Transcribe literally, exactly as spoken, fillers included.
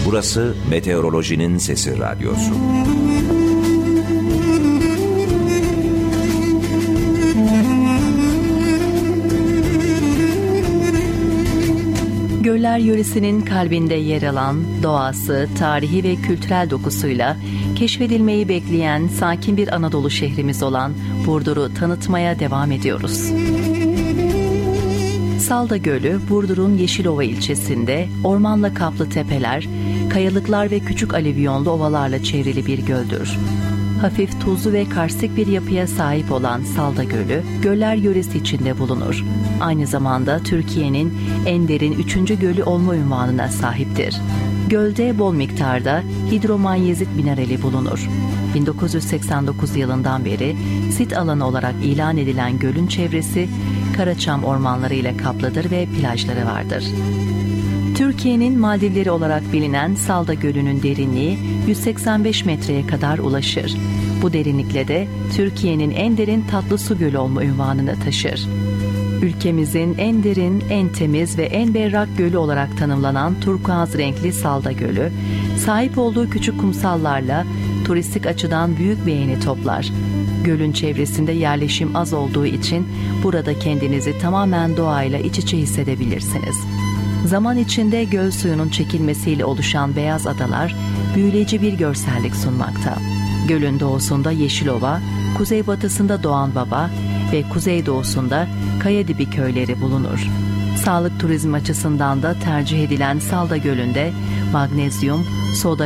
Burası Meteorolojinin Sesi Radyosu. Göller yöresinin kalbinde yer alan, doğası, tarihi ve kültürel dokusuyla keşfedilmeyi bekleyen sakin bir Anadolu şehrimiz olan Burdur'u tanıtmaya devam ediyoruz. Salda Gölü, Burdur'un Yeşilova ilçesinde ormanla kaplı tepeler, kayalıklar ve küçük alüvyonlu ovalarla çevrili bir göldür. Hafif tuzlu ve karstik bir yapıya sahip olan Salda Gölü, göller yöresi içinde bulunur. Aynı zamanda Türkiye'nin en derin üçüncü gölü olma unvanına sahiptir. Gölde bol miktarda hidromanyezit minerali bulunur. bin dokuz yüz seksen dokuz yılından beri sit alanı olarak ilan edilen gölün çevresi Karaçam ormanları ile kaplıdır ve plajları vardır. Türkiye'nin Maldivleri olarak bilinen Salda Gölü'nün derinliği yüz seksen beş metreye kadar ulaşır. Bu derinlikle de Türkiye'nin en derin tatlı su gölü olma unvanını taşır. Ülkemizin en derin, en temiz ve en berrak gölü olarak tanımlanan turkuaz renkli Salda Gölü, sahip olduğu küçük kumsallarla turistik açıdan büyük beğeni toplar. Gölün çevresinde yerleşim az olduğu için burada kendinizi tamamen doğayla iç içe hissedebilirsiniz. Zaman içinde göl suyunun çekilmesiyle oluşan beyaz adalar büyüleyici bir görsellik sunmakta. Gölün doğusunda Yeşilova, kuzeybatısında Doğanbaba ve kuzeydoğusunda Kayadibi köyleri bulunur. Sağlık turizmi açısından da tercih edilen Salda Gölü'nde magnezyum, soda